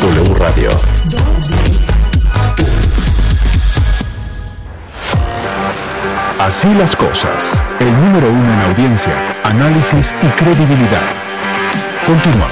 W Radio. Así las cosas. El número 1 en audiencia, análisis y credibilidad. Continuamos.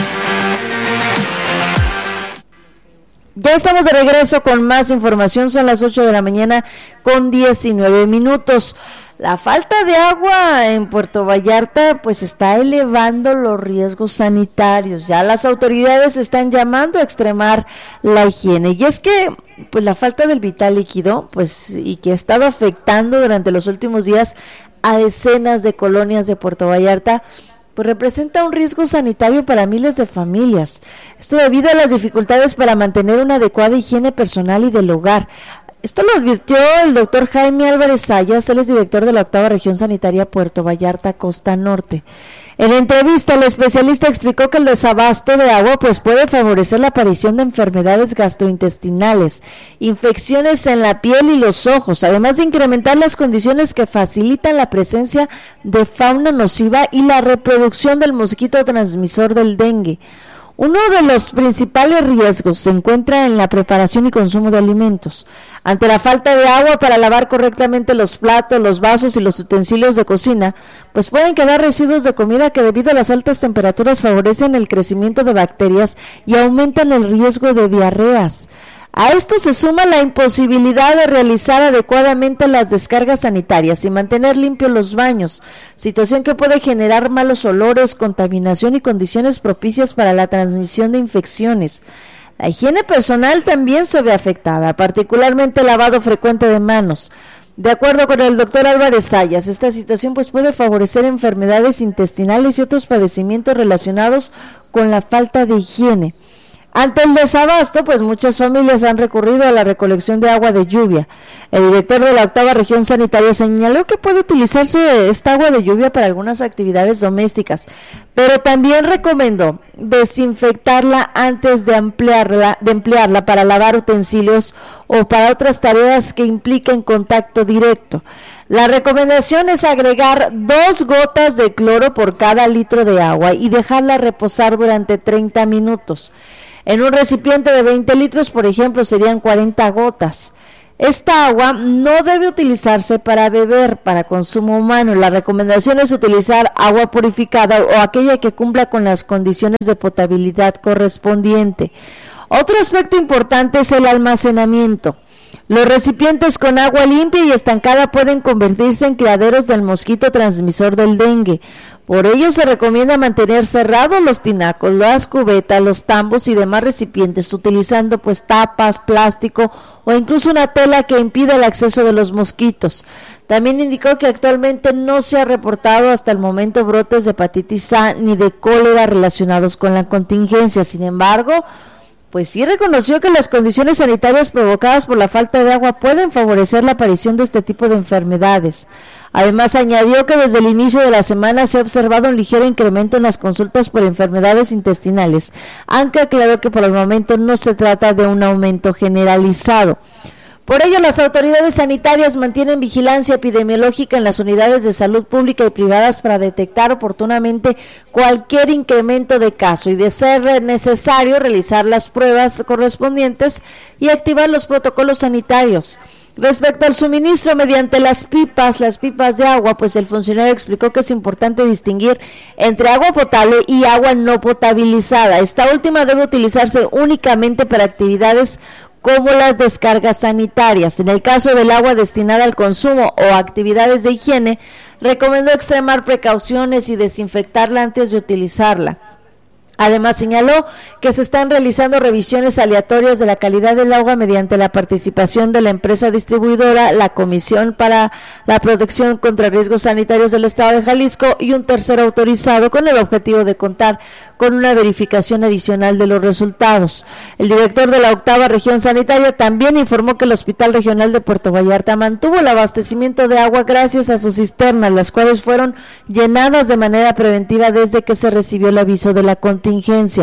Ya estamos de regreso con más información. Son las 8 de la mañana con 19 minutos. La falta de agua en Puerto Vallarta pues está elevando los riesgos sanitarios. Ya las autoridades están llamando a extremar la higiene. Y es que pues la falta del vital líquido pues y que ha estado afectando durante los últimos días a decenas de colonias de Puerto Vallarta pues representa un riesgo sanitario para miles de familias. Esto debido a las dificultades para mantener una adecuada higiene personal y del hogar. Esto lo advirtió el doctor Jaime Álvarez Sayas, él es director de la 8ª Región Sanitaria Puerto Vallarta, Costa Norte. En entrevista, el especialista explicó que el desabasto de agua pues puede favorecer la aparición de enfermedades gastrointestinales, infecciones en la piel y los ojos, además de incrementar las condiciones que facilitan la presencia de fauna nociva y la reproducción del mosquito transmisor del dengue. Uno de los principales riesgos se encuentra en la preparación y consumo de alimentos. Ante la falta de agua para lavar correctamente los platos, los vasos y los utensilios de cocina, pues pueden quedar residuos de comida que debido a las altas temperaturas favorecen el crecimiento de bacterias y aumentan el riesgo de diarreas. A esto se suma la imposibilidad de realizar adecuadamente las descargas sanitarias y mantener limpios los baños, situación que puede generar malos olores, contaminación y condiciones propicias para la transmisión de infecciones. La higiene personal también se ve afectada, particularmente el lavado frecuente de manos. De acuerdo con el doctor Álvarez Sayas, esta situación pues puede favorecer enfermedades intestinales y otros padecimientos relacionados con la falta de higiene. Ante el desabasto, pues muchas familias han recurrido a la recolección de agua de lluvia. El director de la 8ª Región Sanitaria señaló que puede utilizarse esta agua de lluvia para algunas actividades domésticas, pero también recomendó desinfectarla antes de emplearla para lavar utensilios o para otras tareas que impliquen contacto directo. La recomendación es agregar 2 gotas de cloro por cada litro de agua y dejarla reposar durante 30 minutos. En un recipiente de 20 litros, por ejemplo, serían 40 gotas. Esta agua no debe utilizarse para beber, para consumo humano. La recomendación es utilizar agua purificada o aquella que cumpla con las condiciones de potabilidad correspondiente. Otro aspecto importante es el almacenamiento. Los recipientes con agua limpia y estancada pueden convertirse en criaderos del mosquito transmisor del dengue. Por ello se recomienda mantener cerrados los tinacos, las cubetas, los tambos y demás recipientes, utilizando pues tapas, plástico o incluso una tela que impida el acceso de los mosquitos. También indicó que actualmente no se ha reportado hasta el momento brotes de hepatitis A ni de cólera relacionados con la contingencia. Sin embargo, pues sí reconoció que las condiciones sanitarias provocadas por la falta de agua pueden favorecer la aparición de este tipo de enfermedades. Además, añadió que desde el inicio de la semana se ha observado un ligero incremento en las consultas por enfermedades intestinales, aunque aclaró que por el momento no se trata de un aumento generalizado. Por ello, las autoridades sanitarias mantienen vigilancia epidemiológica en las unidades de salud pública y privadas para detectar oportunamente cualquier incremento de caso y, de ser necesario, realizar las pruebas correspondientes y activar los protocolos sanitarios. Respecto al suministro mediante las pipas de agua, pues el funcionario explicó que es importante distinguir entre agua potable y agua no potabilizada. Esta última debe utilizarse únicamente para actividades como las descargas sanitarias. En el caso del agua destinada al consumo o actividades de higiene, recomendó extremar precauciones y desinfectarla antes de utilizarla. Además, señaló que se están realizando revisiones aleatorias de la calidad del agua mediante la participación de la empresa distribuidora, la Comisión para la Protección contra Riesgos Sanitarios del Estado de Jalisco y un tercero autorizado, con el objetivo de contar con una verificación adicional de los resultados. El director de la 8ª Región Sanitaria también informó que el Hospital Regional de Puerto Vallarta mantuvo el abastecimiento de agua gracias a sus cisternas, las cuales fueron llenadas de manera preventiva desde que se recibió el aviso de la contingencia.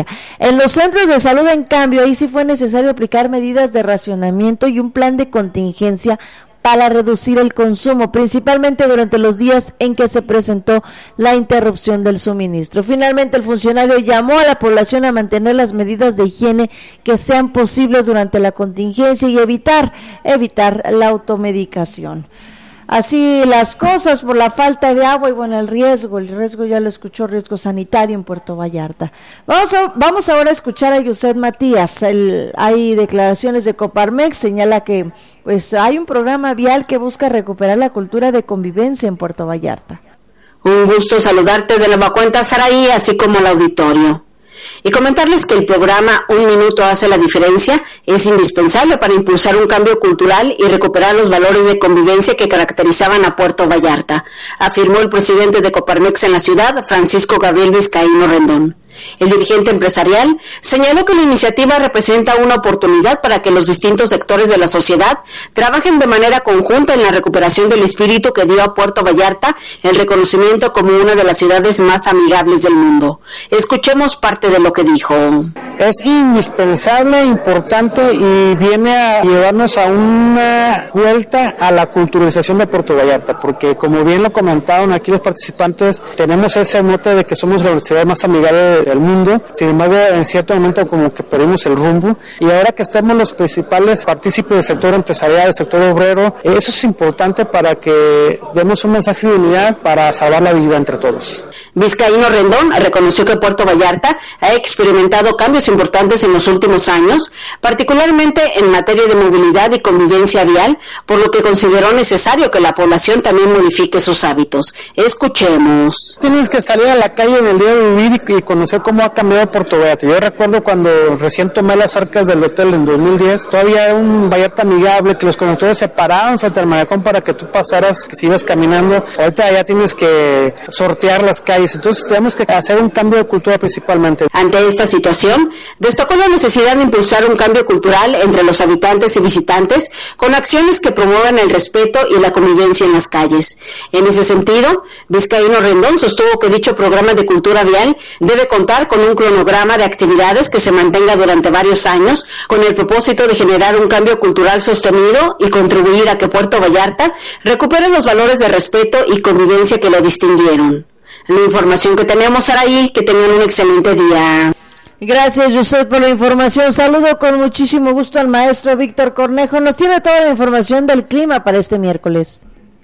En los centros de salud, en cambio, ahí sí fue necesario aplicar medidas de racionamiento y un plan de contingencia para reducir el consumo, principalmente durante los días en que se presentó la interrupción del suministro. Finalmente, el funcionario llamó a la población a mantener las medidas de higiene que sean posibles durante la contingencia y evitar la automedicación. Así las cosas por la falta de agua y bueno, el riesgo ya lo escuchó, riesgo sanitario en Puerto Vallarta. Vamos ahora a escuchar a Yuset Matías. Hay declaraciones de Coparmex, señala que pues hay un programa vial que busca recuperar la cultura de convivencia en Puerto Vallarta. Un gusto saludarte de nueva cuenta, Saraí, así como al auditorio. Y comentarles que el programa Un Minuto Hace la Diferencia es indispensable para impulsar un cambio cultural y recuperar los valores de convivencia que caracterizaban a Puerto Vallarta, afirmó el presidente de Coparmex en la ciudad, Francisco Gabriel Vizcaíno Rendón. El dirigente empresarial señaló que la iniciativa representa una oportunidad para que los distintos sectores de la sociedad trabajen de manera conjunta en la recuperación del espíritu que dio a Puerto Vallarta el reconocimiento como una de las ciudades más amigables del mundo. Escuchemos parte de lo que dijo. Es indispensable, importante y viene a llevarnos a una vuelta a la culturalización de Puerto Vallarta, porque como bien lo comentaron aquí los participantes, tenemos ese mote de que somos la ciudad más amigable del mundo. Sin embargo, en cierto momento como que perdimos el rumbo, y ahora que estamos los principales partícipes del sector empresarial, del sector obrero, eso es importante para que demos un mensaje de unidad para salvar la vida entre todos. Vizcaíno Rendón reconoció que Puerto Vallarta ha experimentado cambios importantes en los últimos años, particularmente en materia de movilidad y convivencia vial, por lo que consideró necesario que la población también modifique sus hábitos. Escuchemos. Tienes que salir a la calle en el día de vivir y conocer cómo ha cambiado Puerto Vallarta. Yo recuerdo cuando recién tomé las arcas del hotel en 2010, todavía era un Vallarta amigable, que los conductores se paraban frente al malecón para que tú pasaras, que si ibas caminando. Ahorita ya tienes que sortear las calles, entonces tenemos que hacer un cambio de cultura principalmente. Ante esta situación, destacó la necesidad de impulsar un cambio cultural entre los habitantes y visitantes con acciones que promuevan el respeto y la convivencia en las calles. En ese sentido, Vizcaíno Rendón sostuvo que dicho programa de cultura vial debe contar con un cronograma de actividades que se mantenga durante varios años con el propósito de generar un cambio cultural sostenido y contribuir a que Puerto Vallarta recupere los valores de respeto y convivencia que lo distinguieron. La información que tenemos, Saraí, que tengan un excelente día. Gracias, Yuset, por la información. Saludo con muchísimo gusto al maestro Víctor Cornejo. Nos tiene toda la información del clima para este miércoles.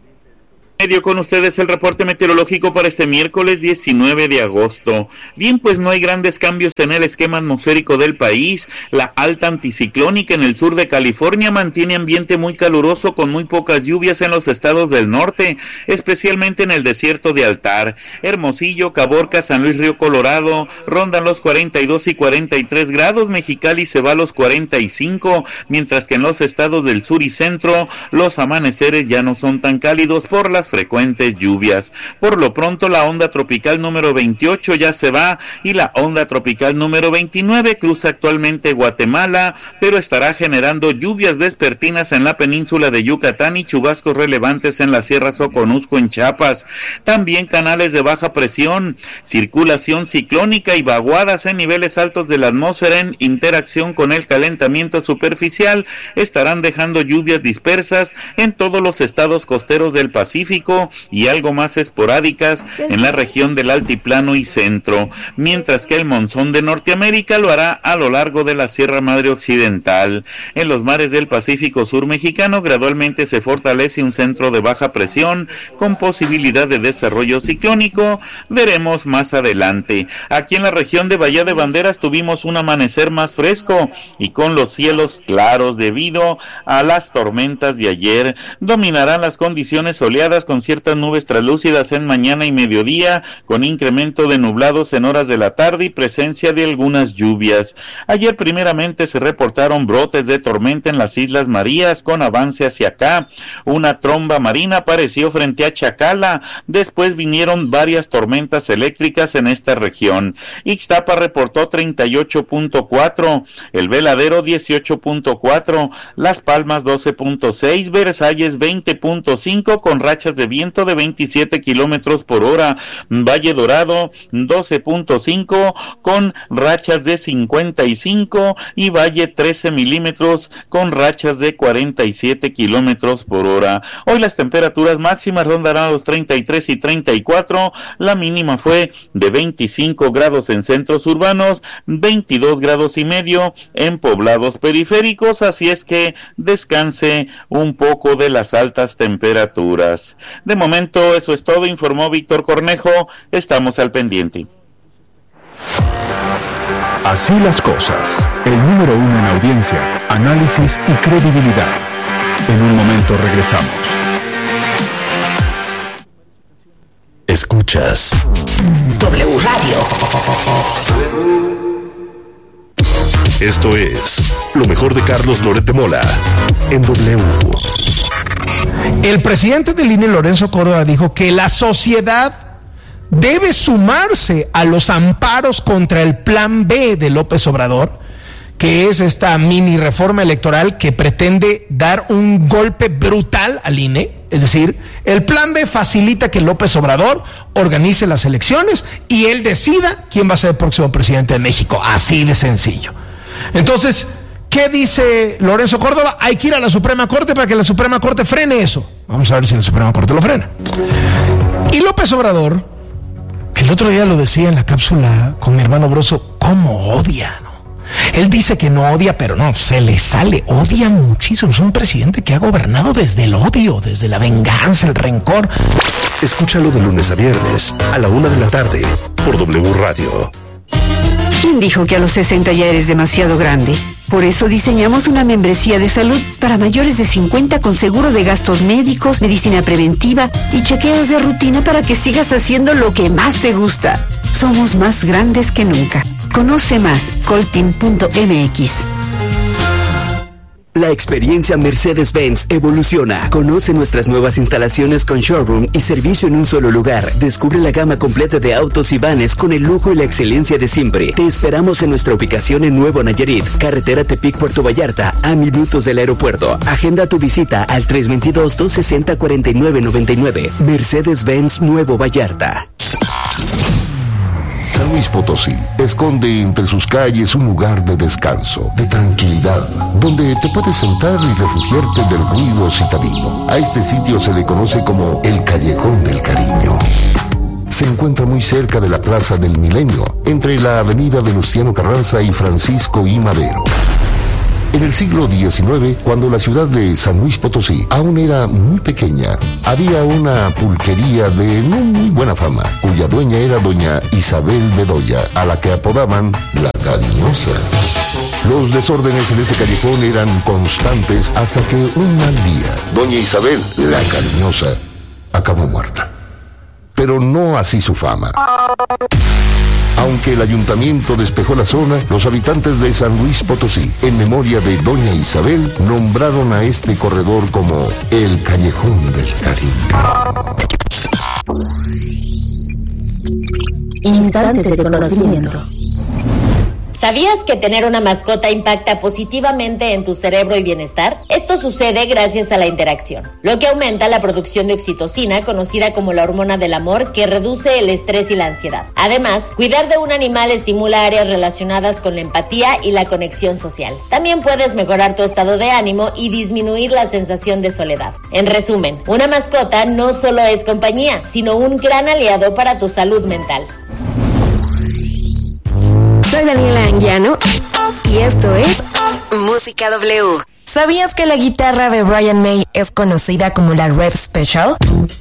Con ustedes el reporte meteorológico para este miércoles 19 de agosto. Bien, pues no hay grandes cambios en el esquema atmosférico del país. La alta anticiclónica en el sur de California mantiene ambiente muy caluroso con muy pocas lluvias en los estados del norte, especialmente en el desierto de Altar. Hermosillo, Caborca, San Luis Río Colorado rondan los 42 y 43 grados, Mexicali se va a los 45, mientras que en los estados del sur y centro los amaneceres ya no son tan cálidos por las frecuentes lluvias. Por lo pronto la onda tropical número 28 ya se va y la onda tropical número 29 cruza actualmente Guatemala, pero estará generando lluvias vespertinas en la península de Yucatán y chubascos relevantes en la Sierra Soconusco en Chiapas. También canales de baja presión, circulación ciclónica y vaguadas en niveles altos de la atmósfera en interacción con el calentamiento superficial estarán dejando lluvias dispersas en todos los estados costeros del Pacífico y algo más esporádicas en la región del altiplano y centro, mientras que el monzón de Norteamérica lo hará a lo largo de la Sierra Madre Occidental. En los mares del Pacífico Sur mexicano gradualmente se fortalece un centro de baja presión con posibilidad de desarrollo ciclónico, veremos más adelante. Aquí en la región de Bahía de Banderas tuvimos un amanecer más fresco y con los cielos claros debido a las tormentas de ayer. Dominarán las condiciones soleadas con ciertas nubes translúcidas en mañana y mediodía, con incremento de nublados en horas de la tarde y presencia de algunas lluvias. Ayer primeramente se reportaron brotes de tormenta en las Islas Marías con avance hacia acá. Una tromba marina apareció frente a Chacala, después vinieron varias tormentas eléctricas en esta región. Ixtapa reportó 38.4, El Veladero 18.4, Las Palmas 12.6, Versalles 20.5 con rachas rachas de viento de 27 kilómetros por hora. Valle Dorado 12.5 con rachas de 55 y Valle 13 milímetros con rachas de 47 kilómetros por hora. Hoy las temperaturas máximas rondarán los 33 y 34, la mínima fue de 25 grados en centros urbanos, 22 grados y medio en poblados periféricos, así es que descanse un poco de las altas temperaturas. De momento eso es todo, informó Víctor Cornejo, estamos al pendiente. Así las cosas, el número 1 en audiencia, análisis y credibilidad. En un momento regresamos. Escuchas W Radio. Esto es lo mejor de Carlos Loret de Mola en W. El presidente del INE, Lorenzo Córdoba, dijo que la sociedad debe sumarse a los amparos contra el Plan B de López Obrador, que es esta mini reforma electoral que pretende dar un golpe brutal al INE. Es decir, el Plan B facilita que López Obrador organice las elecciones y él decida quién va a ser el próximo presidente de México. Así de sencillo. Entonces, ¿qué dice Lorenzo Córdoba? Hay que ir a la Suprema Corte para que la Suprema Corte frene eso. Vamos a ver si la Suprema Corte lo frena. Y López Obrador, que el otro día lo decía en la cápsula con mi hermano Broso, ¿cómo odia, no? Él dice que no odia, pero no, se le sale, odia muchísimo. Es un presidente que ha gobernado desde el odio, desde la venganza, el rencor. Escúchalo de lunes a viernes a la 1:00 p.m. por W Radio. ¿Quién dijo que a los 60 ya eres demasiado grande? Por eso diseñamos una membresía de salud para mayores de 50 con seguro de gastos médicos, medicina preventiva y chequeos de rutina para que sigas haciendo lo que más te gusta. Somos más grandes que nunca. Conoce más, colteam.mx. La experiencia Mercedes-Benz evoluciona. Conoce nuestras nuevas instalaciones con showroom y servicio en un solo lugar. Descubre la gama completa de autos y vanes con el lujo y la excelencia de siempre. Te esperamos en nuestra ubicación en Nuevo Nayarit, carretera Tepic-Puerto Vallarta, a minutos del aeropuerto. Agenda tu visita al 322-260-4999. Mercedes-Benz Nuevo Vallarta. San Luis Potosí esconde entre sus calles un lugar de descanso, de tranquilidad, donde te puedes sentar y refugiarte del ruido citadino. A este sitio se le conoce como el Callejón del Cariño. Se encuentra muy cerca de la Plaza del Milenio, entre la avenida Venustiano Carranza y Francisco I. Madero. En el siglo XIX, cuando la ciudad de San Luis Potosí aún era muy pequeña, había una pulquería de no muy buena fama, cuya dueña era doña Isabel Bedoya, a la que apodaban la Cariñosa. Los desórdenes en ese callejón eran constantes hasta que un mal día, doña Isabel, la Cariñosa, acabó muerta. Pero no así su fama. Aunque el ayuntamiento despejó la zona, los habitantes de San Luis Potosí, en memoria de doña Isabel, nombraron a este corredor como el Callejón del Cariño. Instantes de conocimiento. ¿Sabías que tener una mascota impacta positivamente en tu cerebro y bienestar? Esto sucede gracias a la interacción, lo que aumenta la producción de oxitocina, conocida como la hormona del amor, que reduce el estrés y la ansiedad. Además, cuidar de un animal estimula áreas relacionadas con la empatía y la conexión social. También puedes mejorar tu estado de ánimo y disminuir la sensación de soledad. En resumen, una mascota no solo es compañía, sino un gran aliado para tu salud mental. Soy Daniela Anguiano y esto es Música W. ¿Sabías que la guitarra de Brian May es conocida como la Rev Special?